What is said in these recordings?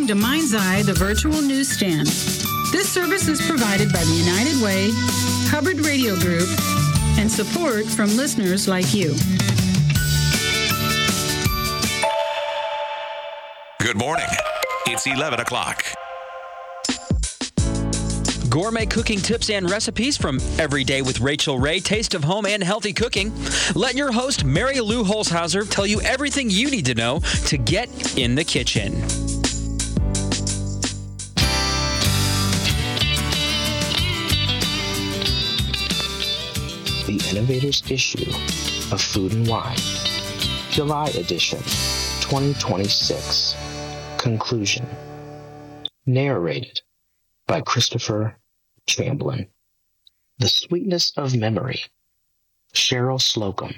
listening to Mind's Eye, the virtual newsstand. This service is provided by the United Way, Hubbard Radio Group, and support from listeners like you. Good morning. It's 11 o'clock. Gourmet cooking tips and recipes from Every Day with Rachel Ray, Taste of Home and Healthy Cooking. Let your host, Mary Lou Holzhauser, tell you everything you need to know to get in the kitchen. The Innovator's Issue of Food and Wine, July edition, 2026. Conclusion. Narrated by Christopher Chamblin. The Sweetness of Memory, Cheryl Slocum.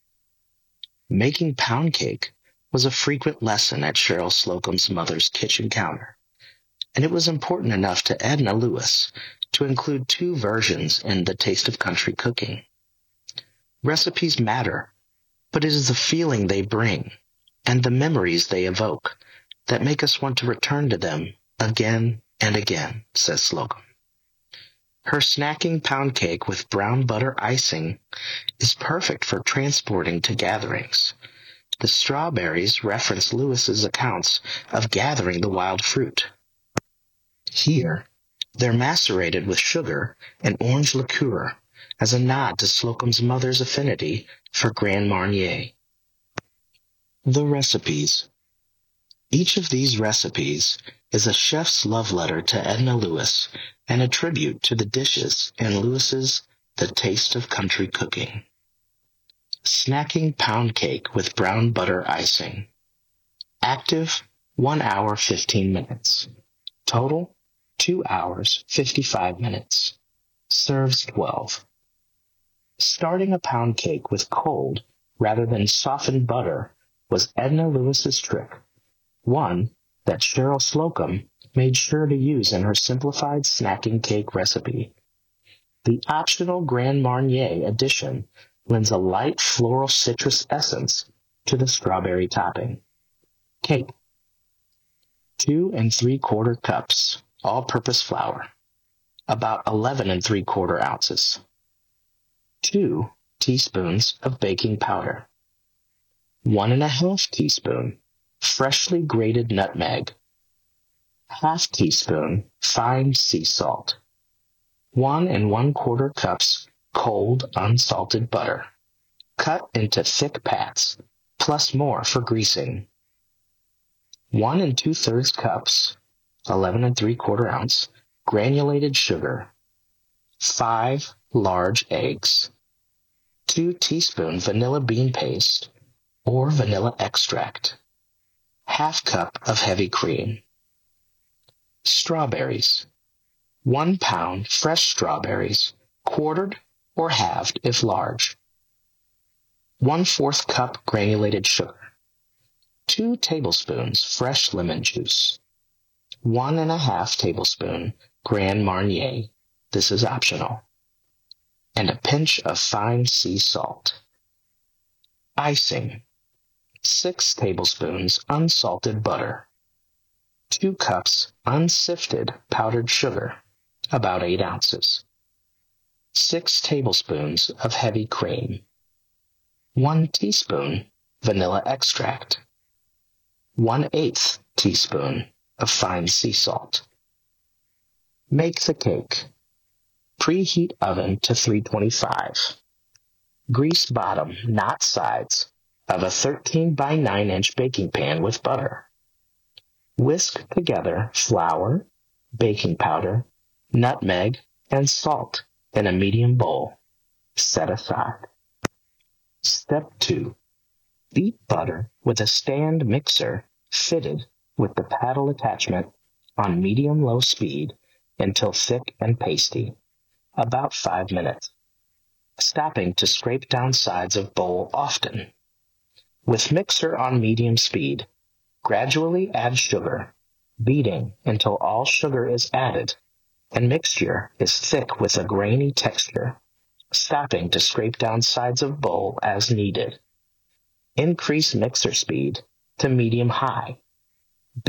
Making pound cake was a frequent lesson at Cheryl Slocum's mother's kitchen counter, and it was important enough to Edna Lewis to include two versions in The Taste of Country Cooking. Recipes matter, but it is the feeling they bring and the memories they evoke that make us want to return to them again and again, says Slocum. Her snacking pound cake with brown butter icing is perfect for transporting to gatherings. The strawberries reference Lewis's accounts of gathering the wild fruit. Here, they're macerated with sugar and orange liqueur as a nod to Slocum's mother's affinity for Grand Marnier. The recipes. Each of these recipes is a chef's love letter to Edna Lewis and a tribute to the dishes in Lewis's The Taste of Country Cooking. Snacking pound cake with brown butter icing. Active, 1 hour 15 minutes. Total, 2 hours 55 minutes. Serves 12. Starting a pound cake with cold rather than softened butter was Edna Lewis's trick, one that Cheryl Slocum made sure to use in her simplified snacking cake recipe. The optional Grand Marnier addition lends a light floral citrus essence to the strawberry topping. Cake. 2 3/4 cups all-purpose flour, about 11 3/4 ounces. 2 teaspoons of baking powder. 1 1/2 teaspoon freshly grated nutmeg. 1/2 teaspoon fine sea salt. 1 1/4 cups cold unsalted butter, cut into thick pats, plus more for greasing. 1 2/3 cups, 11 3/4 ounce, granulated sugar. 5 large eggs. 2 teaspoon vanilla bean paste or vanilla extract. 1/2 cup of heavy cream. Strawberries. 1 pound fresh strawberries, quartered or halved if large. 1/4 cup granulated sugar. 2 tablespoons fresh lemon juice. 1 1/2 tablespoon Grand Marnier. This is optional. And a pinch of fine sea salt. Icing. 6 tablespoons unsalted butter. 2 cups unsifted powdered sugar, about 8 ounces. 6 tablespoons of heavy cream. 1 teaspoon vanilla extract. 1/8 teaspoon of fine sea salt. Make the cake. Preheat oven to 325. Grease bottom, not sides, of a 13 by 9 inch baking pan with butter. Whisk together flour, baking powder, nutmeg, and salt in a medium bowl. Set aside. Step 2. Beat butter with a stand mixer fitted with the paddle attachment on medium-low speed until thick and pasty, about 5 minutes, stopping to scrape down sides of bowl often. With mixer on medium speed, gradually add sugar, beating until all sugar is added and mixture is thick with a grainy texture, stopping to scrape down sides of bowl as needed. Increase mixer speed to medium-high. Beat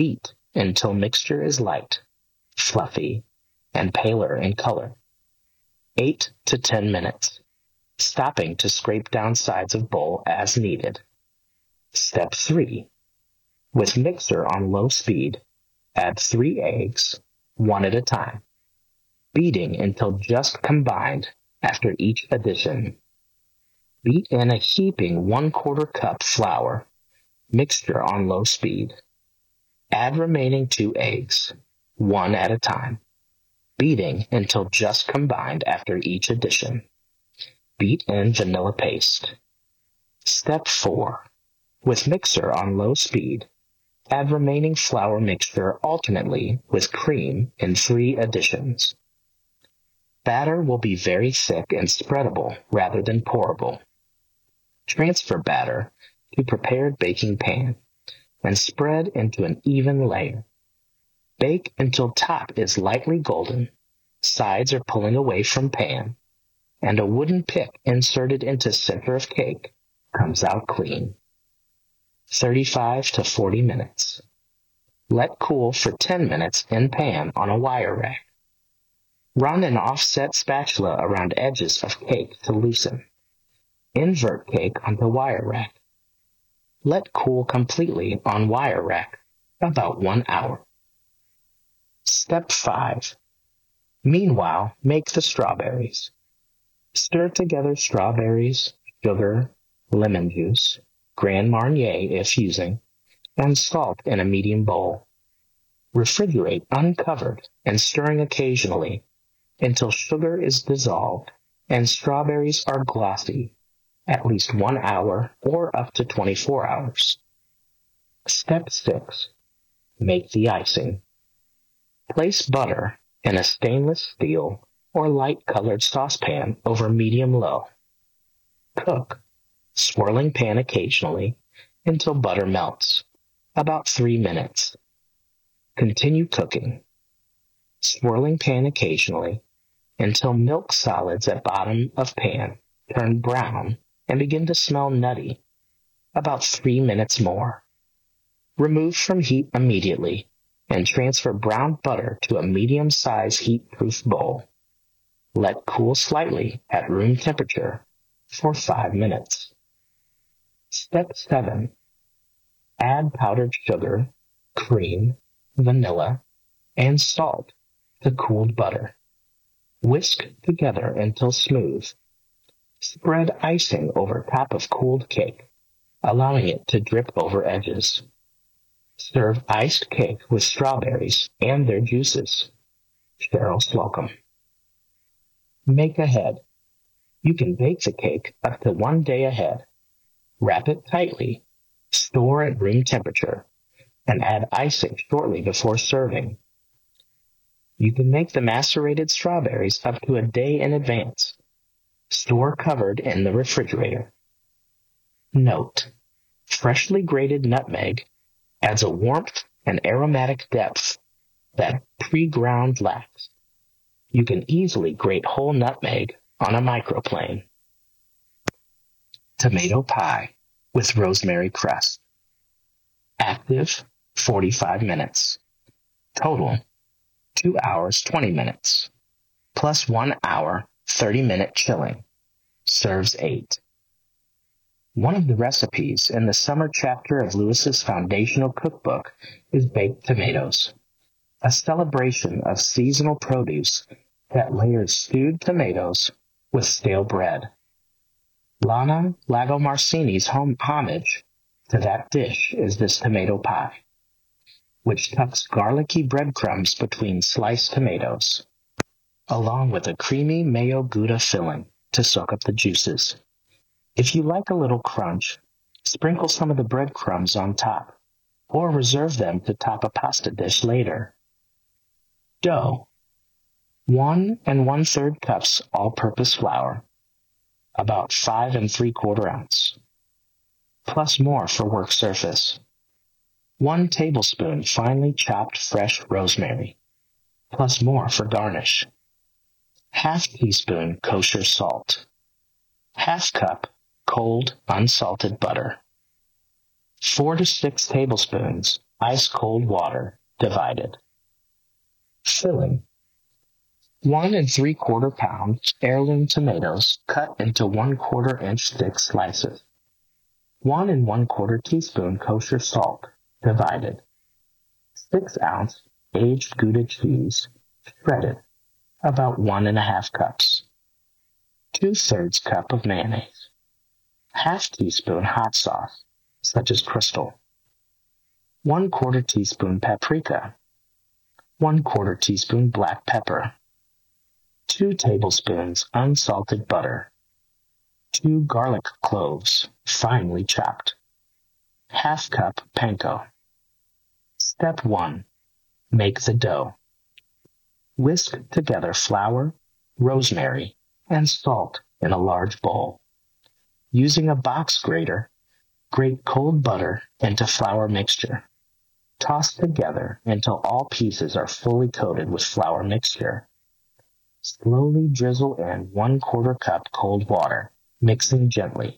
until mixture is light, fluffy, and paler in color. 8 to 10 minutes, stopping to scrape down sides of bowl as needed. Step 3. With mixer on low speed, add 3 eggs, one at a time, beating until just combined after each addition. Beat in a heaping 1/4 cup flour, mixture on low speed. Add remaining 2 eggs, one at a time, beating until just combined after each addition. Beat in vanilla paste. Step 4. With mixer on low speed, add remaining flour mixture alternately with cream in 3 additions. Batter will be very thick and spreadable rather than pourable. Transfer batter to prepared baking pan and spread into an even layer. Bake until top is lightly golden, sides are pulling away from pan, and a wooden pick inserted into center of cake comes out clean. 35 to 40 minutes. Let cool for 10 minutes in pan on a wire rack. Run an offset spatula around edges of cake to loosen. Invert cake onto wire rack. Let cool completely on wire rack, about 1 hour. Step 5. Meanwhile, make the strawberries. Stir together strawberries, sugar, lemon juice, Grand Marnier if using, and salt in a medium bowl. Refrigerate uncovered and stirring occasionally until sugar is dissolved and strawberries are glossy, at least 1 hour or up to 24 hours. Step 6. Make the icing. Place butter in a stainless steel or light-colored saucepan over medium-low. Cook, swirling pan occasionally until butter melts, about 3 minutes. Continue cooking, swirling pan occasionally until milk solids at bottom of pan turn brown and begin to smell nutty, about 3 minutes more. Remove from heat immediately and transfer brown butter to a medium-sized heat-proof bowl. Let cool slightly at room temperature for 5 minutes. Step 7. Add powdered sugar, cream, vanilla, and salt to cooled butter. Whisk together until smooth. Spread icing over top of cooled cake, allowing it to drip over edges. Serve iced cake with strawberries and their juices. Cheryl Slocum. Make ahead. You can bake the cake up to 1 day ahead. Wrap it tightly, store at room temperature, and add icing shortly before serving. You can make the macerated strawberries up to a day in advance. Store covered in the refrigerator. Note: freshly grated nutmeg adds a warmth and aromatic depth that pre-ground lacks. You can easily grate whole nutmeg on a microplane. Tomato pie with rosemary crust. Active, 45 minutes. Total, 2 hours, 20 minutes. Plus 1 hour, 30-minute chilling. Serves 8. One of the recipes in the summer chapter of Lewis's foundational cookbook is baked tomatoes, a celebration of seasonal produce that layers stewed tomatoes with stale bread. Lana Lagomarsini's homage to that dish is this tomato pie, which tucks garlicky breadcrumbs between sliced tomatoes, along with a creamy mayo Gouda filling to soak up the juices. If you like a little crunch, sprinkle some of the breadcrumbs on top, or reserve them to top a pasta dish later. Dough: 1 1/3 cups all-purpose flour, about 5 3/4 ounce, plus more for work surface. 1 tablespoon finely chopped fresh rosemary, plus more for garnish. Half teaspoon kosher salt. Half cup cold unsalted butter. 4 to 6 tablespoons ice cold water divided. Filling. 1 3/4 pound heirloom tomatoes cut into 1/4 inch thick slices. 1 1/4 teaspoon kosher salt, divided. 6 ounce aged Gouda cheese, shredded, about 1 1/2 cups. 2/3 cup of mayonnaise. 1/2 teaspoon hot sauce, such as Crystal. 1/4 teaspoon paprika. 1/4 teaspoon black pepper. 2 tablespoons unsalted butter. 2 garlic cloves, finely chopped. 1/2 cup panko. Step 1. Make the dough. Whisk together flour, rosemary, and salt in a large bowl. Using a box grater, grate cold butter into flour mixture. Toss together until all pieces are fully coated with flour mixture. Slowly drizzle in 1/4 cup cold water, mixing gently.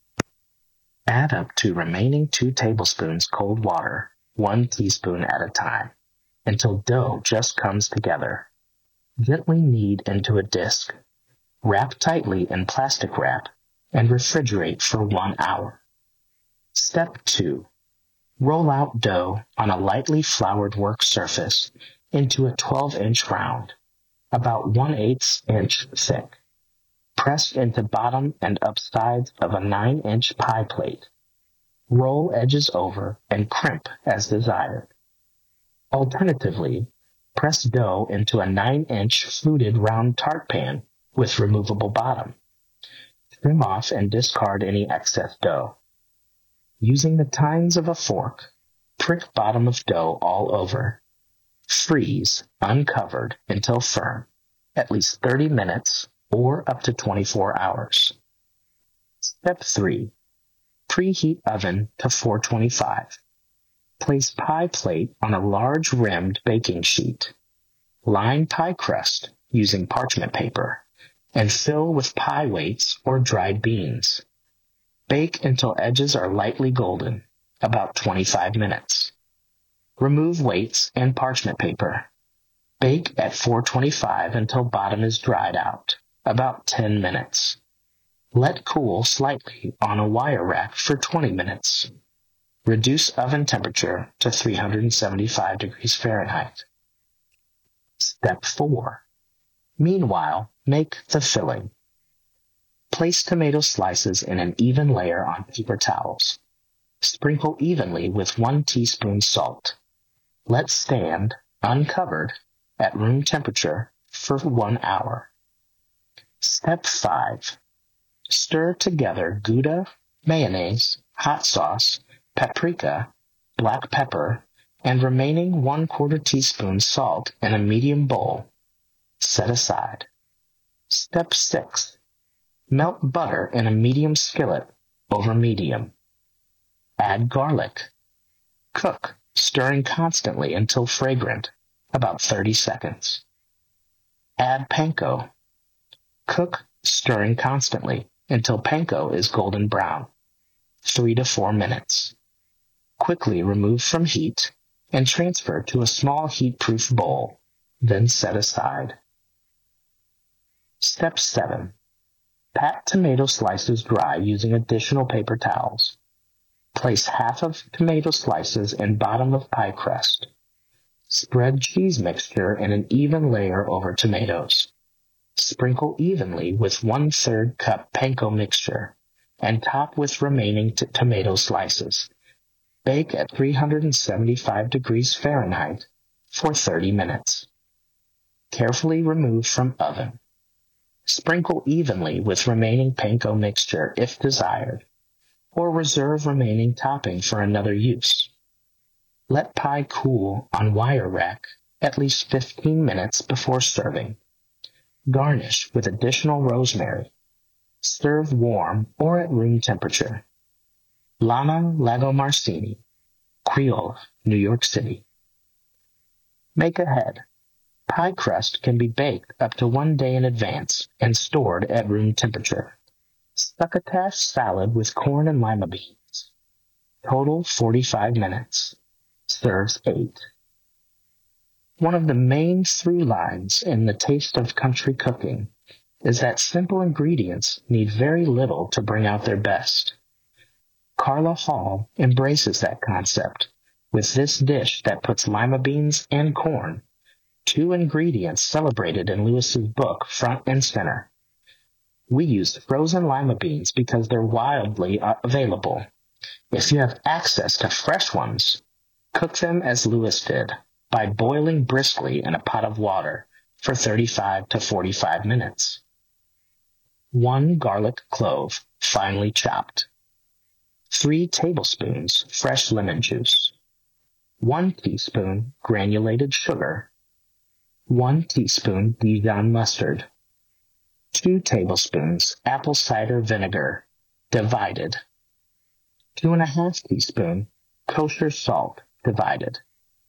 Add up to remaining 2 tablespoons cold water, 1 teaspoon at a time, until dough just comes together. Gently knead into a disc. Wrap tightly in plastic wrap and refrigerate for 1 hour. Step 2. Roll out dough on a lightly floured work surface into a 12-inch round, about 1/8 inch thick. Press into bottom and up sides of a 9-inch pie plate. Roll edges over and crimp as desired. Alternatively, press dough into a 9-inch fluted round tart pan with removable bottom. Trim off and discard any excess dough. Using the tines of a fork, prick bottom of dough all over. Freeze, uncovered, until firm, at least 30 minutes or up to 24 hours. Step 3. Preheat oven to 425. Place pie plate on a large rimmed baking sheet. Line pie crust using parchment paper and fill with pie weights or dried beans. Bake until edges are lightly golden, about 25 minutes. Remove weights and parchment paper. Bake at 425 until bottom is dried out, about 10 minutes. Let cool slightly on a wire rack for 20 minutes. Reduce oven temperature to 375 degrees Fahrenheit. Step 4. Meanwhile, make the filling. Place tomato slices in an even layer on paper towels. Sprinkle evenly with 1 teaspoon salt. Let stand, uncovered, at room temperature for 1 hour. Step 5. Stir together Gouda, mayonnaise, hot sauce, paprika, black pepper, and remaining 1/4 teaspoon salt in a medium bowl. Set aside. Step 6. Melt butter in a medium skillet over medium. Add garlic. Cook, stirring constantly until fragrant, about 30 seconds. Add panko. Cook, stirring constantly until panko is golden brown, 3 to 4 minutes. Quickly remove from heat and transfer to a small heat-proof bowl, then set aside. Step 7. Pat tomato slices dry using additional paper towels. Place half of tomato slices in bottom of pie crust. Spread cheese mixture in an even layer over tomatoes. Sprinkle evenly with 1/3 cup panko mixture and top with remaining tomato slices. Bake at 375 degrees Fahrenheit for 30 minutes. Carefully remove from oven. Sprinkle evenly with remaining panko mixture if desired, or reserve remaining topping for another use. Let pie cool on wire rack at least 15 minutes before serving. Garnish with additional rosemary. Serve warm or at room temperature. Lana Lagomarsini, Creole, New York City. Make ahead. Pie crust can be baked up to 1 day in advance and stored at room temperature. Succotash salad with corn and lima beans. Total 45 minutes. Serves 8. One of the main through lines in the taste of country cooking is that simple ingredients need very little to bring out their best. Carla Hall embraces that concept with this dish that puts lima beans and corn, two ingredients celebrated in Lewis's book, front and center. We use frozen lima beans because they're wildly available. If you have access to fresh ones, cook them as Lewis did, by boiling briskly in a pot of water for 35 to 45 minutes. 1 garlic clove, finely chopped. 3 tablespoons fresh lemon juice. 1 teaspoon granulated sugar. 1 teaspoon Dijon mustard. 2 tablespoons apple cider vinegar, divided. 2½ teaspoon kosher salt, divided.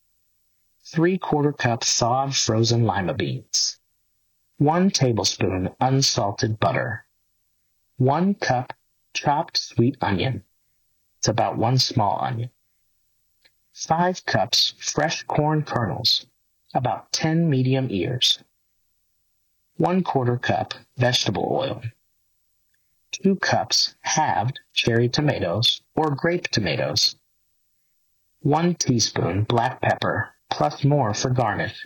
3/4 cup thawed frozen lima beans. 1 tablespoon unsalted butter. 1 cup chopped sweet onion. It's about 1 small onion. 5 cups fresh corn kernels, about 10 medium ears. 1/4 cup vegetable oil. 2 cups halved cherry tomatoes or grape tomatoes. 1 teaspoon black pepper, plus more for garnish.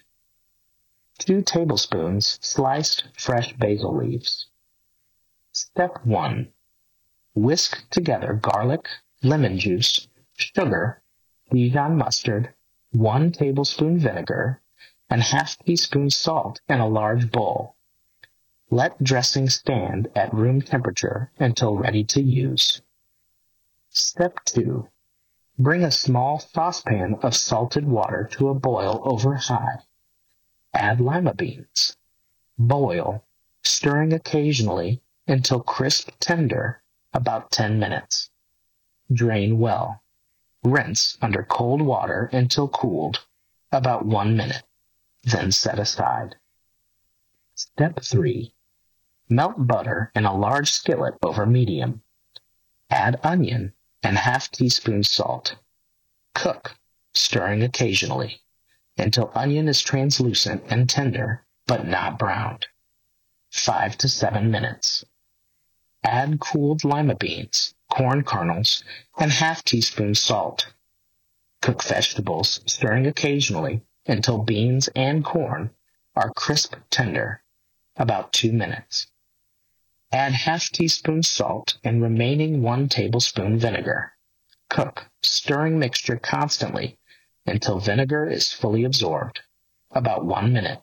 2 tablespoons sliced fresh basil leaves. Step 1. Whisk together garlic, lemon juice, sugar, Dijon mustard, 1 tablespoon vinegar, and ½ teaspoon salt in a large bowl. Let dressing stand at room temperature until ready to use. Step 2. Bring a small saucepan of salted water to a boil over high. Add lima beans. Boil, stirring occasionally until crisp tender, about 10 minutes. Drain well. Rinse under cold water until cooled, about 1 minute. Then set aside. Step 3. Melt butter in a large skillet over medium. Add onion and ½ teaspoon salt. Cook, stirring occasionally, until onion is translucent and tender, but not browned. 5 to 7 minutes. Add cooled lima beans, corn kernels, and ½ teaspoon salt. Cook vegetables, stirring occasionally, until beans and corn are crisp tender, about 2 minutes. Add ½ teaspoon salt and remaining 1 tablespoon vinegar. Cook, stirring mixture constantly until vinegar is fully absorbed, about 1 minute.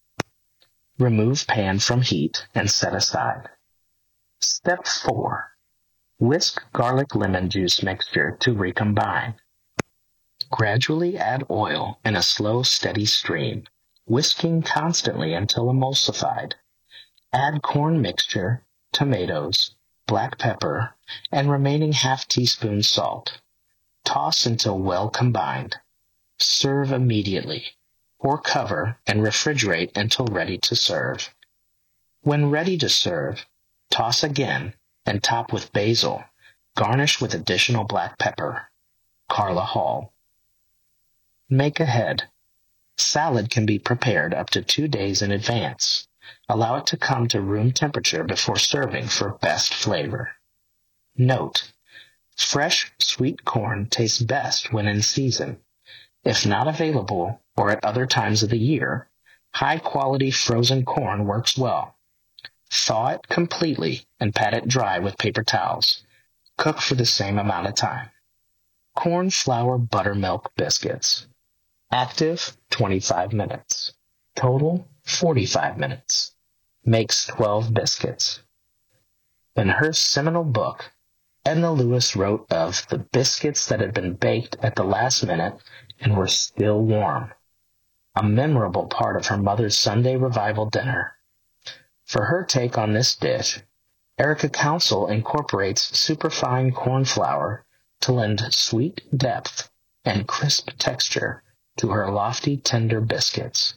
Remove pan from heat and set aside. Step 4. Whisk garlic lemon juice mixture to recombine. Gradually add oil in a slow, steady stream, whisking constantly until emulsified. Add corn mixture, tomatoes, black pepper, and remaining ½ teaspoon salt. Toss until well combined. Serve immediately, or cover and refrigerate until ready to serve. When ready to serve, toss again and top with basil. Garnish with additional black pepper. Carla Hall. Make ahead. Salad can be prepared up to 2 days in advance. Allow it to come to room temperature before serving for best flavor. Note: fresh sweet corn tastes best when in season. If not available or at other times of the year, high-quality frozen corn works well. Thaw it completely and pat it dry with paper towels. Cook for the same amount of time. Corn flour buttermilk biscuits. Active, 25 minutes. Total, 45 minutes. Makes 12 biscuits. In her seminal book, Edna Lewis wrote of the biscuits that had been baked at the last minute and were still warm, a memorable part of her mother's Sunday revival dinner. For her take on this dish, Erica Council incorporates superfine corn flour to lend sweet depth and crisp texture to her lofty, tender biscuits.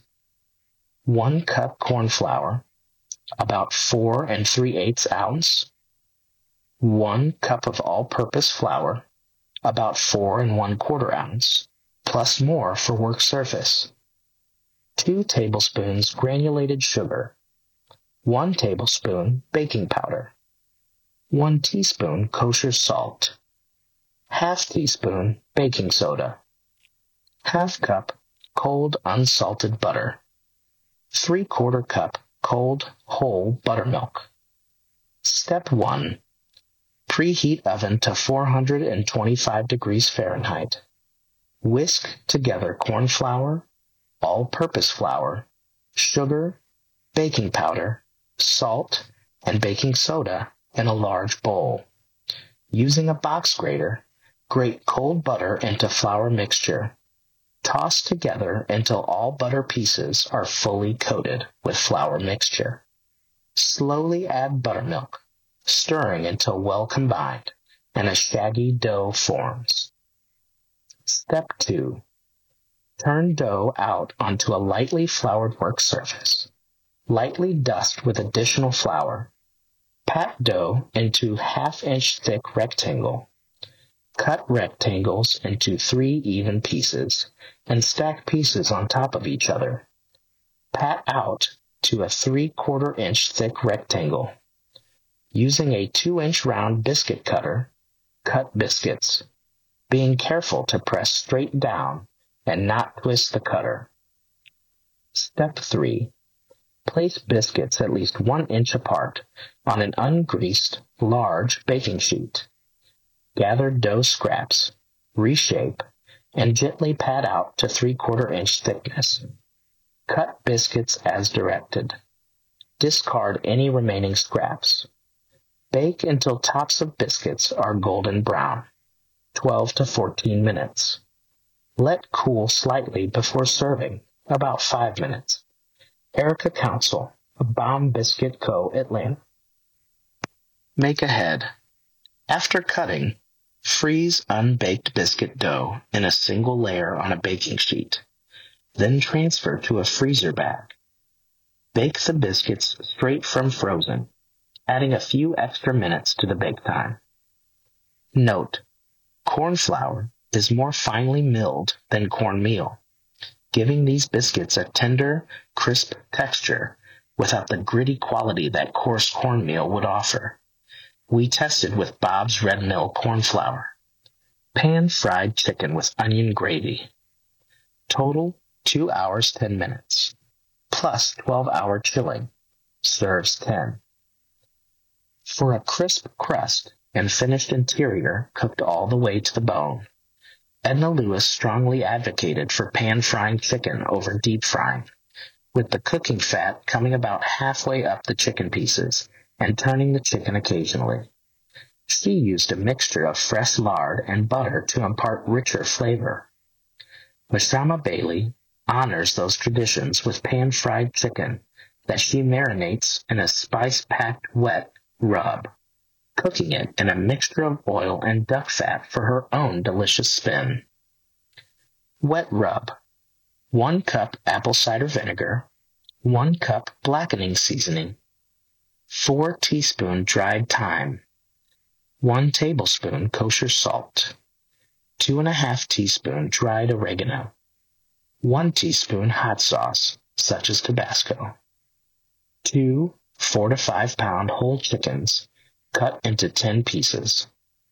1 cup corn flour, about 4 3/8 ounce. 1 cup of all-purpose flour, about 4 1/4 ounce, plus more for work surface. 2 tablespoons granulated sugar, 1 tablespoon baking powder, 1 teaspoon kosher salt, ½ teaspoon baking soda, ½ cup cold unsalted butter, 3/4 cup cold whole buttermilk. Step 1. Preheat oven to 425 degrees Fahrenheit. Whisk together corn flour, all-purpose flour, sugar, baking powder, salt, and baking soda in a large bowl. Using a box grater, grate cold butter into flour mixture. Toss together until all butter pieces are fully coated with flour mixture. Slowly add buttermilk, stirring until well combined and a shaggy dough forms. Step 2. Turn dough out onto a lightly floured work surface. Lightly dust with additional flour. Pat dough into 1/2-inch thick rectangle. Cut rectangles into 3 even pieces and stack pieces on top of each other. Pat out to a 3/4 inch thick rectangle. Using a 2-inch round biscuit cutter, cut biscuits, being careful to press straight down and not twist the cutter. Step 3. Place biscuits at least 1 inch apart on an ungreased, large baking sheet. Gather dough scraps, reshape, and gently pat out to 3/4 inch thickness. Cut biscuits as directed. Discard any remaining scraps. Bake until tops of biscuits are golden brown, 12 to 14 minutes. Let cool slightly before serving, about 5 minutes. Erica Council, Baum Biscuit Co., Atlanta. Make ahead. After cutting, freeze unbaked biscuit dough in a single layer on a baking sheet. Then transfer to a freezer bag. Bake the biscuits straight from frozen, adding a few extra minutes to the bake time. Note: corn flour is more finely milled than cornmeal, giving these biscuits a tender, crisp texture without the gritty quality that coarse cornmeal would offer. We tested with Bob's Red Mill corn flour. Pan-fried chicken with onion gravy. Total 2 hours 10 minutes, plus 12-hour chilling. Serves 10. For a crisp crust and finished interior cooked all the way to the bone, Edna Lewis strongly advocated for pan-frying chicken over deep frying, with the cooking fat coming about halfway up the chicken pieces and turning the chicken occasionally. She used a mixture of fresh lard and butter to impart richer flavor. Mashama Bailey honors those traditions with pan-fried chicken that she marinates in a spice-packed wet rub, cooking it in a mixture of oil and duck fat for her own delicious spin. Wet rub: 1 cup apple cider vinegar, 1 cup blackening seasoning, 4 teaspoon dried thyme, 1 tablespoon kosher salt, 2½ teaspoon dried oregano, 1 teaspoon hot sauce, such as Tabasco, 2 4 to 5 pound whole chickens cut into 10 pieces.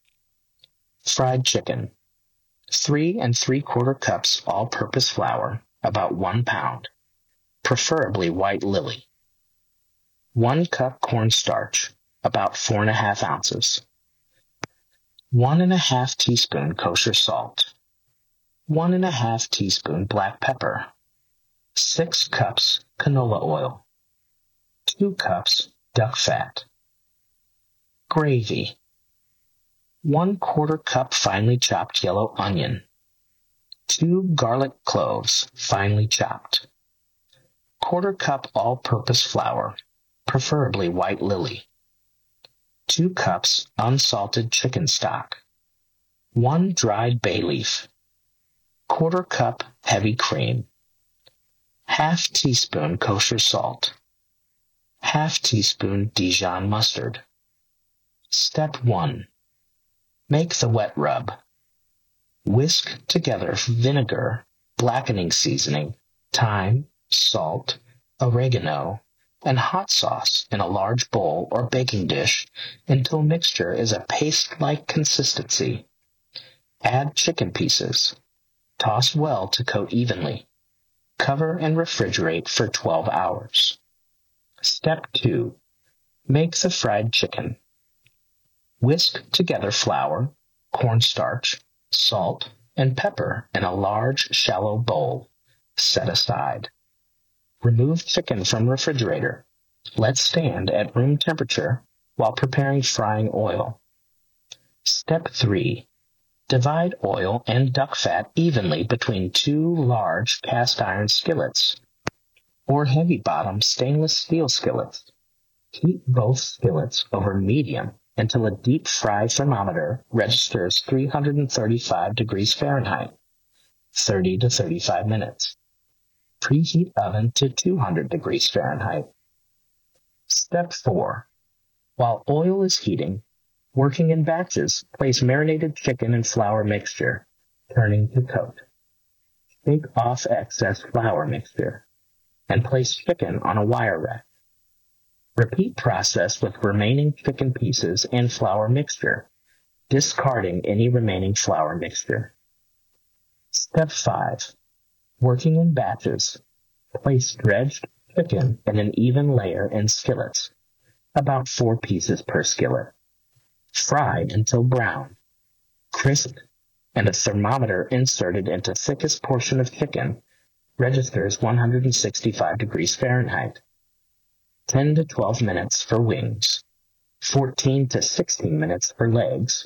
Fried chicken: 3 3/4 cups all-purpose flour, about 1 pound, preferably white lily. 1 cup cornstarch, about 4½ ounces. 1½ teaspoon kosher salt. 1½ teaspoon black pepper. 6 cups canola oil. 2 cups duck fat. Gravy: 1/4 cup finely chopped yellow onion. 2 garlic cloves, finely chopped. 1/4 cup all-purpose flour, preferably white lily. 2 cups unsalted chicken stock. 1 dried bay leaf. 1/4 cup heavy cream. ½ teaspoon kosher salt. ½ teaspoon Dijon mustard. Step 1. Make the wet rub. Whisk together vinegar, blackening seasoning, thyme, salt, oregano, and hot sauce in a large bowl or baking dish until mixture is a paste-like consistency. Add chicken pieces. Toss well to coat evenly. Cover and refrigerate for 12 hours. Step 2. Make the fried chicken. Whisk together flour, cornstarch, salt, and pepper in a large, shallow bowl. Set aside. Remove chicken from refrigerator. Let stand at room temperature while preparing frying oil. Step 3. Divide oil and duck fat evenly between 2 large cast iron skillets or heavy-bottom stainless steel skillets. Heat both skillets over medium until a deep fry thermometer registers 335 degrees Fahrenheit, 30 to 35 minutes. Preheat oven to 200 degrees Fahrenheit. Step 4. While oil is heating, working in batches, place marinated chicken and flour mixture, turning to coat. Shake off excess flour mixture, and place chicken on a wire rack. Repeat process with remaining chicken pieces and flour mixture, discarding any remaining flour mixture. Step 5. Working in batches, place dredged chicken in an even layer in skillets, about 4 pieces per skillet. Fry until brown, crisp, and a thermometer inserted into thickest portion of chicken registers 165 degrees Fahrenheit. 10 to 12 minutes for wings, 14 to 16 minutes for legs,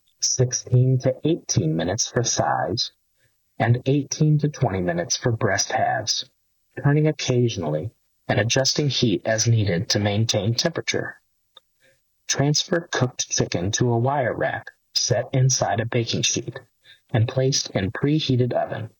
16 to 18 minutes for thighs, and 18 to 20 minutes for breast halves, turning occasionally and adjusting heat as needed to maintain temperature. Transfer cooked chicken to a wire rack set inside a baking sheet and placed in preheated oven.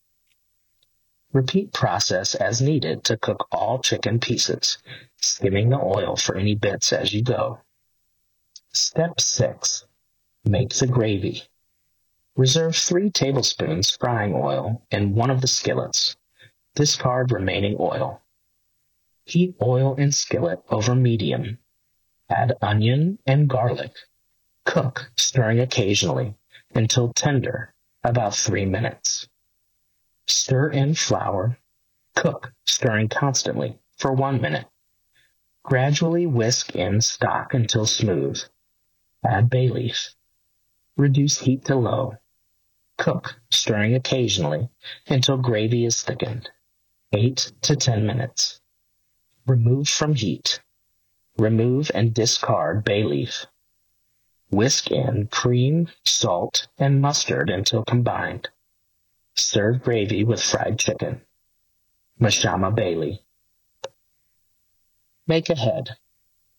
Repeat process as needed to cook all chicken pieces, skimming the oil for any bits as you go. Step 6. Make the gravy. Reserve 3 tablespoons frying oil in one of the skillets. Discard remaining oil. Heat oil in skillet over medium. Add onion and garlic. Cook, stirring occasionally, until tender, about 3 minutes. Stir in flour. Cook, stirring constantly, for 1 minute. Gradually whisk in stock until smooth. Add bay leaf. Reduce heat to low. Cook, stirring occasionally, until gravy is thickened. 8 to 10 minutes. Remove from heat. Remove and discard bay leaf. Whisk in cream, salt, and mustard until combined. Serve gravy with fried chicken. Mashama Bailey. Make ahead.